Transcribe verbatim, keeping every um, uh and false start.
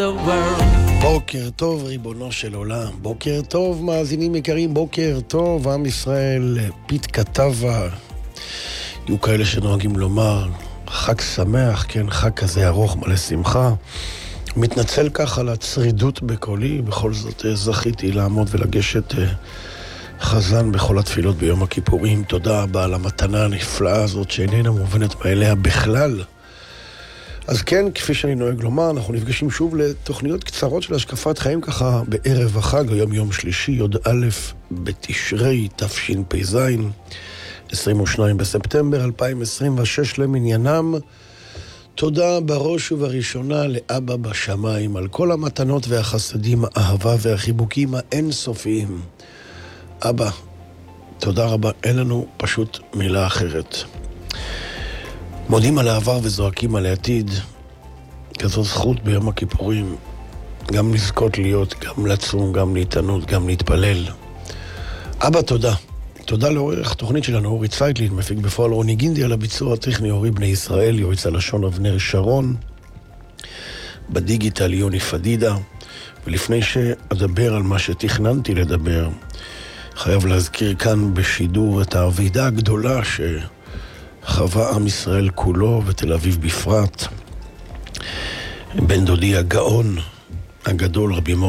בוקר טוב ריבונו של עולם, בוקר טוב מאזינים יקרים, בוקר טוב עם ישראל, פית כתבה, יהיו כאלה שנוהגים לומר חג שמח, כן, חג כזה ארוך מלא שמחה. מתנצל כך על הצרידות בקולי, בכל זאת זכיתי לעמוד ולגשת חזן בכל התפילות ביום הכיפורים. תודה רבה על המתנה הנפלאה הזאת שאיננה מובנת מאליה בכלל. אז כן, כפי שאני נוהג לומר, אנחנו נפגשים שוב לתוכניות קצרות של השקפת חיים ככה בערב החג, היום יום שלישי, יוד א' בתשרי תשפ"ז, עשרים ושניים בספטמבר אלפיים עשרים ושש למניינם. תודה בראש ובראשונה לאבא בשמיים על כל המתנות והחסדים, האהבה והחיבוקים האינסופיים. אבא, תודה רבה, אין לנו פשוט מילה אחרת. מודים על העבר וזועקים על העתיד, כזו זכות ביום הכיפורים, גם לזכות להיות, גם לצום, גם להתענות, גם להתפלל. אבא, תודה. תודה לעורך תוכנית שלנו, אורי צייטלין, מפיק בפועל רוני גינדי, על הביצוע הטכני אורי בני ישראל, יועץ הלשון אבנר שרון, בדיגיטל יוני פדידה. ולפני שאדבר על מה שתכננתי לדבר, חייב להזכיר כאן בשידור את הוועידה הגדולה שחווה עם ישראל כולו ותל אביב בפרט. בן דודי הגאון הגדול רבי